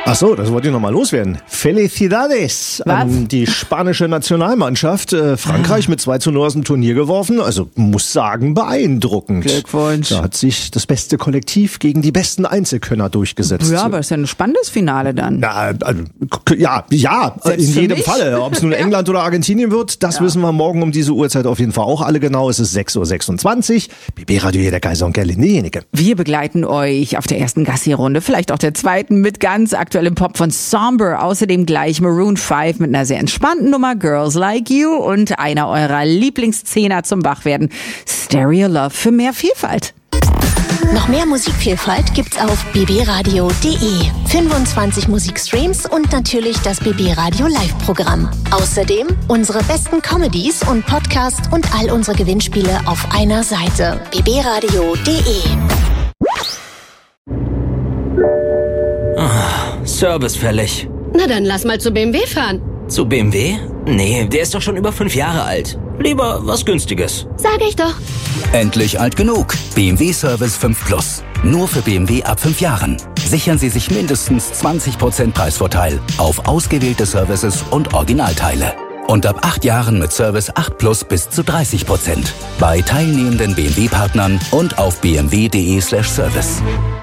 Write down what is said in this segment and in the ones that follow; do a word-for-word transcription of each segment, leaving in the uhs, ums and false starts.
Ach so, das wollte ich noch mal loswerden. Felicidades an die spanische Nationalmannschaft. Äh, Frankreich mit zwei zu null aus dem Turnier geworfen. Also muss sagen, beeindruckend. Glückwunsch. Da hat sich das beste Kollektiv gegen die besten Einzelkönner durchgesetzt. Ja, aber ist ja ein spannendes Finale dann. Na, also, ja, ja, Selbst in für jedem mich? Falle. Ob es nun England oder Argentinien wird, das Ja. wissen wir morgen um diese Uhrzeit auf jeden Fall auch alle genau. Es ist sechs Uhr sechsundzwanzig. B B Radio hier, der Kaiser und Gerlinde diejenige. Wir begleiten euch auf der ersten Gassi-Runde, vielleicht auch der zweiten mit ganz aktuellem Pop von Somber. Außerdem gleich Maroon fünf mit einer sehr entspannten Nummer Girls Like You und einer eurer Lieblingszehner zum Wachwerden, Stereo Love für mehr Vielfalt. Noch mehr Musikvielfalt gibt's auf b b radio punkt d e. fünfundzwanzig Musikstreams und natürlich das B B Radio Live-Programm. Außerdem unsere besten Comedies und Podcasts und all unsere Gewinnspiele auf einer Seite. b b radio punkt d e. Service fällig. Na dann lass mal zu B M W fahren. Zu B M W? Nee, der ist doch schon über fünf Jahre alt. Lieber was Günstiges. Sag ich doch. Endlich alt genug. B M W Service fünf Plus. Nur für B M W ab fünf Jahren. Sichern Sie sich mindestens zwanzig Prozent Preisvorteil auf ausgewählte Services und Originalteile. Und ab acht Jahren mit Service acht Plus bis zu dreißig Prozent. Bei teilnehmenden B M W-Partnern und auf b m w punkt d e slash service.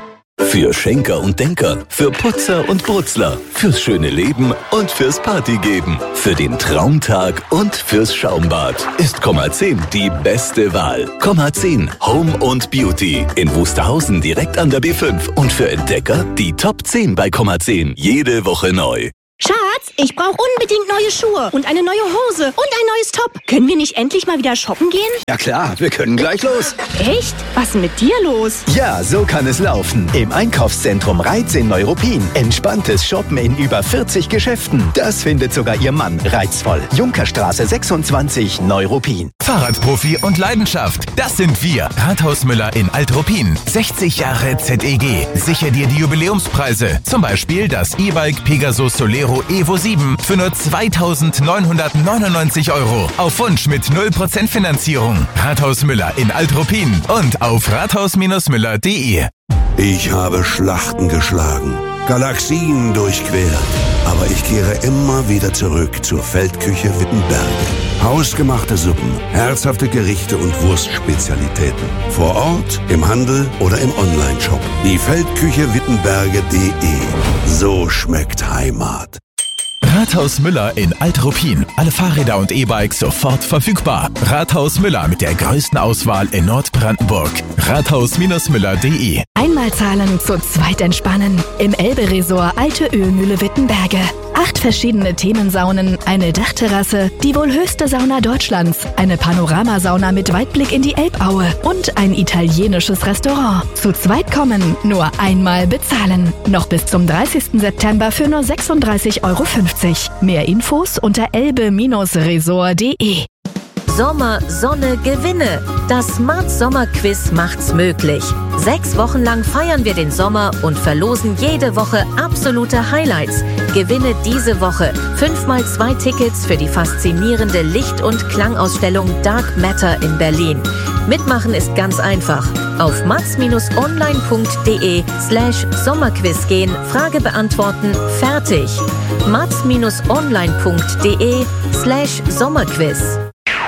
Für Schenker und Denker, für Putzer und Brutzler, fürs schöne Leben und fürs Partygeben, für den Traumtag und fürs Schaumbad ist Komma zehn die beste Wahl. Komma zehn Home und Beauty in Wusterhausen direkt an der B fünf und für Entdecker die Top zehn bei Komma zehn jede Woche neu. Schatz, ich brauche unbedingt neue Schuhe und eine neue Hose und ein neues Top. Können wir nicht endlich mal wieder shoppen gehen? Ja klar, wir können gleich los. Echt? Was ist denn mit dir los? Ja, so kann es laufen. Im Einkaufszentrum Reiz in Neuruppin. Entspanntes Shoppen in über vierzig Geschäften. Das findet sogar Ihr Mann reizvoll. Junkerstraße sechsundzwanzig, Neuruppin. Fahrradprofi und Leidenschaft, das sind wir. Rathaus Müller in Alt-Ruppin. sechzig Jahre Z E G. Sicher dir die Jubiläumspreise. Zum Beispiel das E-Bike Pegasus Solero Evo sieben für nur zweitausendneunhundertneunundneunzig Euro. Auf Wunsch mit null Prozent Finanzierung. Rathaus Müller in Alt-Ruppin und auf rathaus Müller punkt de. Ich habe Schlachten geschlagen, Galaxien durchquert, aber ich kehre immer wieder zurück zur Feldküche Wittenberge. Hausgemachte Suppen, herzhafte Gerichte und Wurstspezialitäten. Vor Ort, im Handel oder im Onlineshop. Die Feldküche Wittenberge punkt de. So schmeckt Heimat. Rathaus Müller in Alt-Ruppin. Alle Fahrräder und E-Bikes sofort verfügbar. Rathaus Müller mit der größten Auswahl in Nordbrandenburg. rathaus Müller punkt de. Einmal zahlen, zu zweit entspannen. Im Elbe-Resort Alte Ölmühle Wittenberge. Acht verschiedene Themensaunen, eine Dachterrasse, die wohl höchste Sauna Deutschlands, eine Panoramasauna mit Weitblick in die Elbaue und ein italienisches Restaurant. Zu zweit kommen, nur einmal bezahlen. Noch bis zum dreißigsten September für nur sechsunddreißig Euro fünfzig. Mehr Infos unter elbe resort punkt de. Sommer, Sonne, Gewinne. Das Smart Sommer Quiz macht's möglich. Sechs Wochen lang feiern wir den Sommer und verlosen jede Woche absolute Highlights. Gewinne diese Woche fünf mal zwei Tickets für die faszinierende Licht- und Klangausstellung Dark Matter in Berlin. Mitmachen ist ganz einfach. Auf mats-online punkt de slash Sommerquiz gehen, Frage beantworten, fertig. mats-online punkt de slash Sommerquiz.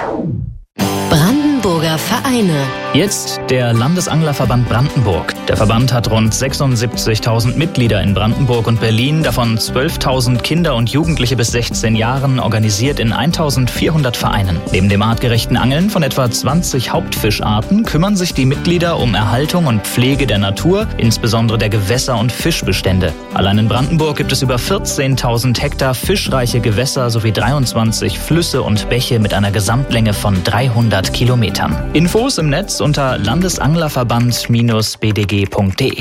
Brandenburger Vereine. Jetzt der Landesanglerverband Brandenburg. Der Verband hat rund sechsundsiebzigtausend Mitglieder in Brandenburg und Berlin, davon zwölftausend Kinder und Jugendliche bis sechzehn Jahren, organisiert in eintausendvierhundert Vereinen. Neben dem artgerechten Angeln von etwa zwanzig Hauptfischarten kümmern sich die Mitglieder um Erhaltung und Pflege der Natur, insbesondere der Gewässer- und Fischbestände. Allein in Brandenburg gibt es über vierzehntausend Hektar fischreiche Gewässer sowie dreiundzwanzig Flüsse und Bäche mit einer Gesamtlänge von dreihundert Kilometern. Infos im Netz unter landesanglerverband b d g punkt de.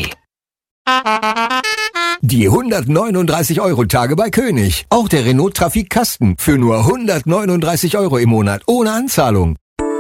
Die hundertneununddreißig Euro Tage bei König. Auch der Renault Trafik Kasten für nur hundertneununddreißig Euro im Monat ohne Anzahlung.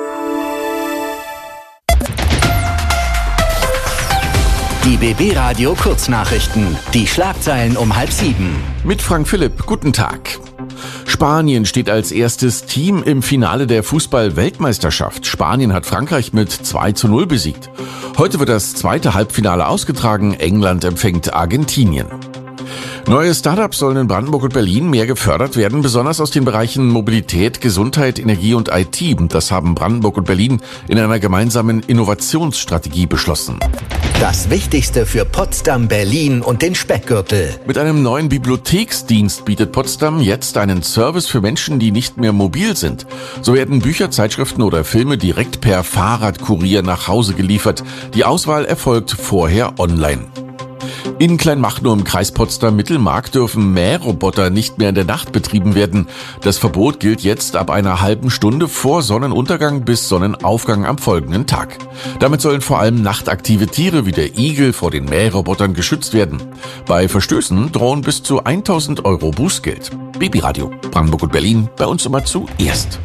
Die B B Radio Kurznachrichten. Die Schlagzeilen um halb sieben. Mit Frank Philipp, guten Tag. Spanien steht als erstes Team im Finale der Fußball-Weltmeisterschaft. Spanien hat Frankreich mit zwei zu null besiegt. Heute wird das zweite Halbfinale ausgetragen. England empfängt Argentinien. Neue Startups sollen in Brandenburg und Berlin mehr gefördert werden, besonders aus den Bereichen Mobilität, Gesundheit, Energie und I T. Das haben Brandenburg und Berlin in einer gemeinsamen Innovationsstrategie beschlossen. Das Wichtigste für Potsdam, Berlin und den Speckgürtel. Mit einem neuen Bibliotheksdienst bietet Potsdam jetzt einen Service für Menschen, die nicht mehr mobil sind. So werden Bücher, Zeitschriften oder Filme direkt per Fahrradkurier nach Hause geliefert. Die Auswahl erfolgt vorher online. In Kleinmachnow im Kreis Potsdam-Mittelmark dürfen Mähroboter nicht mehr in der Nacht betrieben werden. Das Verbot gilt jetzt ab einer halben Stunde vor Sonnenuntergang bis Sonnenaufgang am folgenden Tag. Damit sollen vor allem nachtaktive Tiere wie der Igel vor den Mährobotern geschützt werden. Bei Verstößen drohen bis zu tausend Euro Bußgeld. Babyradio, Brandenburg und Berlin, bei uns immer zuerst.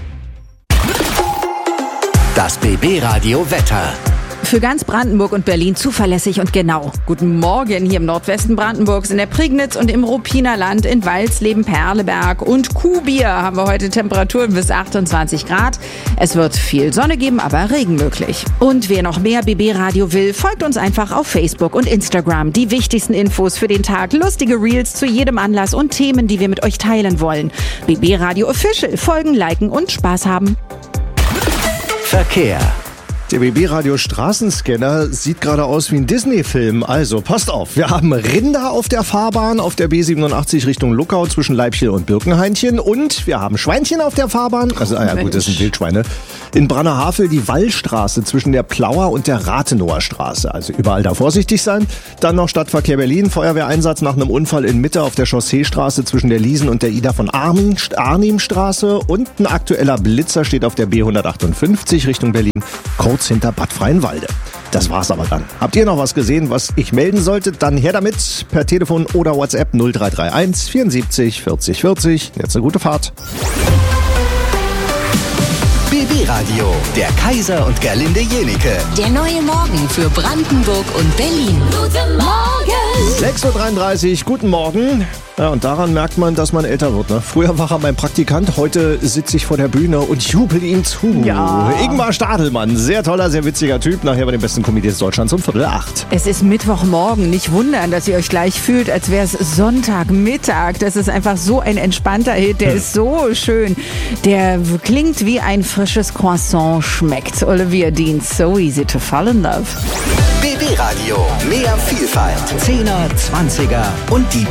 Das B B-Radio Wetter. Für ganz Brandenburg und Berlin zuverlässig und genau. Guten Morgen hier im Nordwesten Brandenburgs, in der Prignitz und im Ruppiner Land, in Walsleben, Perleberg und Kuhbier haben wir heute Temperaturen bis achtundzwanzig Grad. Es wird viel Sonne geben, aber Regen möglich. Und wer noch mehr B B-Radio will, folgt uns einfach auf Facebook und Instagram. Die wichtigsten Infos für den Tag, lustige Reels zu jedem Anlass und Themen, die wir mit euch teilen wollen. B B-Radio Official, folgen, liken und Spaß haben. Verkehr. Der B B-Radio Straßenscanner sieht gerade aus wie ein Disney-Film. Also, passt auf. Wir haben Rinder auf der Fahrbahn auf der B siebenundachtzig Richtung Luckau zwischen Leibchel und Birkenhainchen. Und wir haben Schweinchen auf der Fahrbahn. Also, ah ja, gut, das sind Wildschweine. In Brannerhavel die Wallstraße zwischen der Plauer und der Rathenower Straße. Also, überall da vorsichtig sein. Dann noch Stadtverkehr Berlin. Feuerwehreinsatz nach einem Unfall in Mitte auf der Chausseestraße zwischen der Liesen und der Ida von Arnimstraße. Und ein aktueller Blitzer steht auf der B hundertachtundfünfzig Richtung Berlin. Kurz hinter Bad Freienwalde. Das war's aber dann. Habt ihr noch was gesehen, was ich melden sollte? Dann her damit per Telefon oder WhatsApp null drei drei eins vierundsiebzig vierzig vierzig. Jetzt eine gute Fahrt. B B-Radio, der Kaiser und Gerlinde Jenike. Der neue Morgen für Brandenburg und Berlin. Guten Morgen! sechs Uhr dreiunddreißig, guten Morgen. Ja, und daran merkt man, dass man älter wird. Ne? Früher war er mein Praktikant, heute sitze ich vor der Bühne und jubel ihm zu. Ja. Ingmar Stadelmann, sehr toller, sehr witziger Typ. Nachher bei den besten Comedians Deutschlands um Viertel acht. Es ist Mittwochmorgen, nicht wundern, dass ihr euch gleich fühlt, als wäre es Sonntagmittag. Das ist einfach so ein entspannter Hit, der ist so schön. Der klingt wie ein frisches Croissant, schmeckt. Olivia Dean, so easy to fall in love. B B-Radio, mehr Vielfalt, Zehner, Zwanziger und die